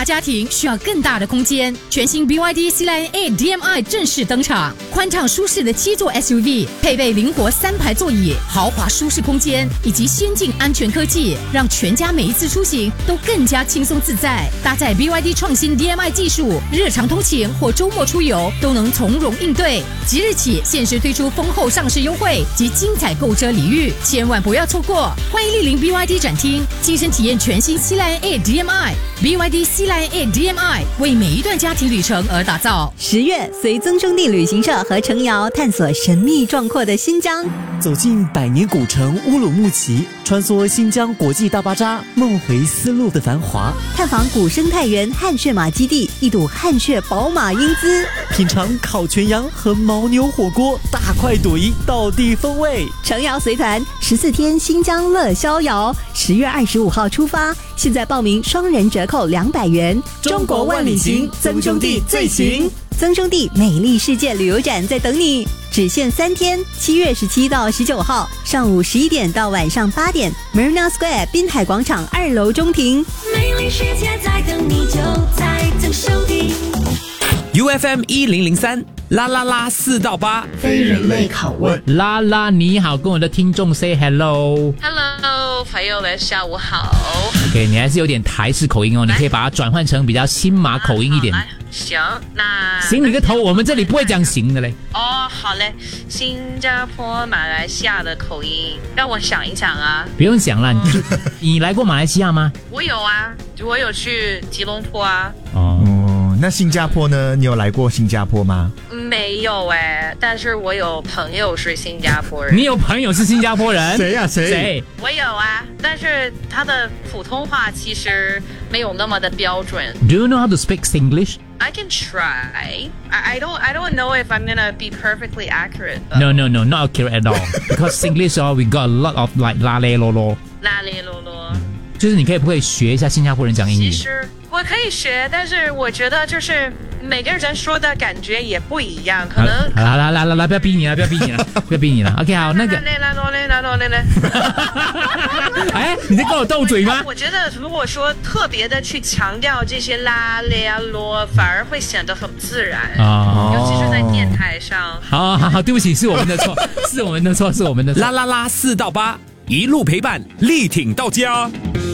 家庭需要更大的空间，全新 BYD C-Line A DM-i 正式登场，宽敞舒适的7座 SUV， 配备灵活3排座椅，豪华舒适空间以及先进安全科技，让全家每一次出行都更加轻松自在。搭载 BYD 创新 DM-i 技术，日常通勤或周末出游都能从容应对。即日起限时推出丰厚上市优惠及精彩购车礼遇，千万不要错过！欢迎莅临 BYD 展厅，亲身体验全新 C-Line A DM-i。BYD C-Line A DM-i 为每一段家庭旅程而打造。 10月，随曾兄弟旅行社和程瑶探索神秘壮阔的新疆， 走进百年古城乌鲁木齐，穿梭新疆国际大巴扎，梦回丝路的繁华， 探访古生态园汗血马基地，一睹汗血宝马英姿， 品尝烤全羊和牦牛火锅，大快朵颐，道地风味。 程瑶随团14天新疆乐逍遥，10月25号出发，现在报名双人折扣200元。 中国万里行，曾兄弟最行。 曾兄弟美丽世界旅游展在等你，只限3天，7月17到19号，上午11点到晚上8点 ，Marina Square 滨海广场2楼中庭。 美丽世界在等你，就在曾兄弟。 UFM 1003啦啦啦4到8， 非人类拷问。 啦啦，你好，跟我的听众 say hello。Hello， 朋友们，下午好。 OK， 你还是有点台式口音哦，你可以把它转换成比较新马口音一点。 行，那行你个头，我们这里不会讲行的嘞。 哦，好嘞，新加坡、马来西亚的口音，让我想一想啊。 不用想了，你来过马来西亚吗？ 我有啊，我有去吉隆坡啊。 那新加坡呢？你有来过新加坡吗？ 没有但是我有朋友是新加坡人。 你有朋友是新加坡人？ 谁呀？谁？ 我有啊，但是他的普通话其实没有那么的标准。 Do you know how to speak English? I can try. I don't know if I'm gonna be perfectly accurate. Though. No, not accurate at all. Because English, we got a lot of like 啦咧啰啰。 啦咧啰啰。 就是你可以不可以学一下新加坡人讲英语？ 其实我可以学，但是我觉得就是每个人说的感觉也不一样，可能。 来，不要逼你了，不要逼你了。OK， 好，那个。哎，你在跟我斗嘴吗？ 我觉得如果说特别的去强调这些啦咧啰，反而会显得很自然尤其是在电台上。 好，对不起，是我们的错，是我们的错。 啦啦啦4到8，一路陪伴，力挺到家。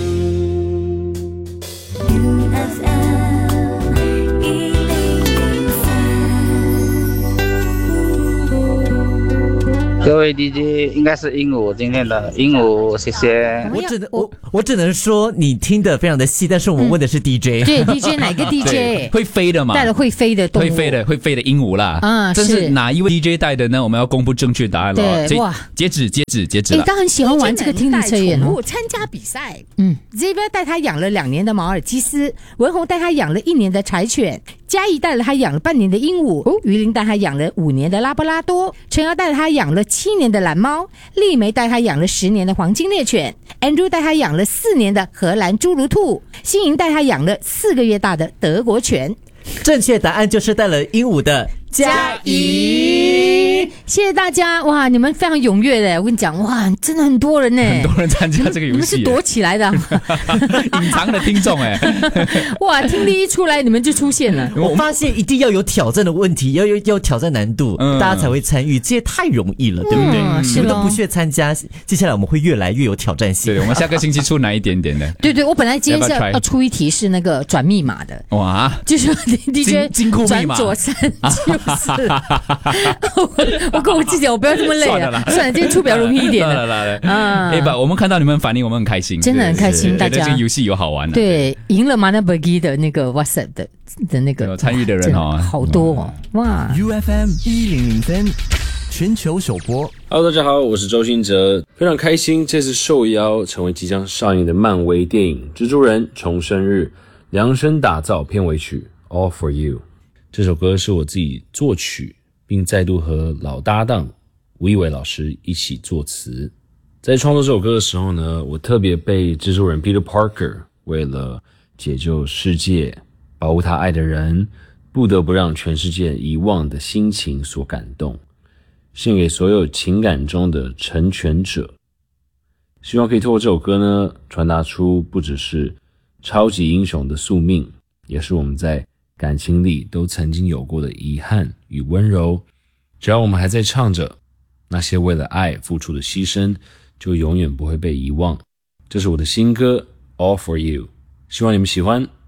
各位 DJ 应该是鹦鹉，今天的鹦鹉，谢谢。 我只能说你听得非常的细，但是我们问的是 DJ。 对 DJ 哪个 DJ？ 会飞的嘛？ 带了会飞的动物， 会飞的鹦鹉啦。这是哪一位 DJ 带的呢？我们要公布正确答案了。 对，哇， 截止了。 他很喜欢玩这个听力测验哦。参加比赛，Xavier 带他养了2年的马尔济斯，文宏带他养了1年的柴犬，嘉义带了他养了半年的鹦鹉，于林带他养了5年的拉布拉多，陈瑶带了他养了7年的蓝猫，丽梅带他养了10年的黄金猎犬， Andrew 带他养了4年的荷兰侏儒兔，新莹带他养了4个月大的德国犬。 正确答案就是带了鹦鹉的嘉怡。 谢谢大家，哇，你们非常踊跃的，我跟你讲，哇，真的很多人呢， 很多人参加这个游戏， 你们是躲起来的， 隐藏的听众哇，听力一出来你们就出现了。 我发现一定要有挑战的问题，要挑战难度，大家才会参与，这也太容易了，对不对？你们都不屑参加，接下来我们会越来越有挑战性。 对，我们下个星期出难一点点的。 对，我本来今天是要出一题是那个转密码的， 哇， 就是 DJ 金库密码转左3，就是我跟我自己，我不要这么累了，算了，今天出比较容易一点的。 我们看到你们反应，我们很开心， 真的很开心，大家这个游戏有好玩的。 对，赢了 Manabagi 的那个 WhatsApp 的那个参与的人好多哇 ！UFM 1003全球首播。 Hello， 大家好，我是周兴哲，非常开心这次受邀成为即将上映的漫威电影《蜘蛛人重生日》量身打造片尾曲 All For You。这首歌是我自己作曲，并再度和老搭档吴亦伟老师一起作词。在创作这首歌的时候呢，我特别被蜘蛛人 Peter Parker 为了解救世界、保护他爱的人，不得不让全世界遗忘的心情所感动，献给所有情感中的成全者。希望可以透过这首歌呢，传达出不只是超级英雄的宿命， 也是我们在感情里都曾经有过的遗憾与温柔。只要我们还在唱着，那些为了爱付出的牺牲就永远不会被遗忘。这是我的新歌 All for You， 希望你们喜欢。